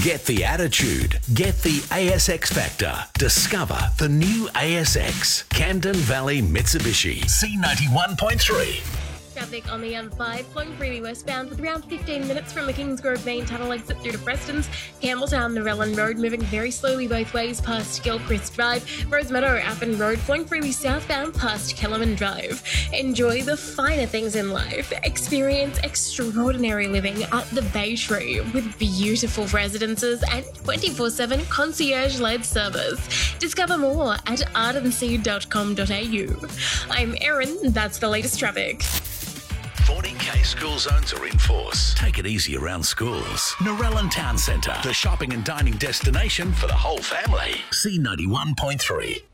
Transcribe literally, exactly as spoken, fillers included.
Get the attitude. Get the A S X factor. Discover the new A S X. Camden Valley Mitsubishi. C ninety-one point three. Traffic on the M five flowing freely westbound with around fifteen minutes from the Kingsgrove main tunnel exit through to Preston's. Campbelltown, Narellan Road moving very slowly both ways past Gilchrist Drive. Rosemeadow, Appin Road flowing freely southbound past Kellerman Drive. Enjoy the finer things in life. Experience extraordinary living at the Bay Tree with beautiful residences and twenty-four seven concierge-led service. Discover more at ardenseed dot com dot a u. I'm Erin, that's the latest traffic. forty K school zones are in force. Take it easy around schools. Narellan Town Centre, the shopping and dining destination for the whole family. C ninety-one point three.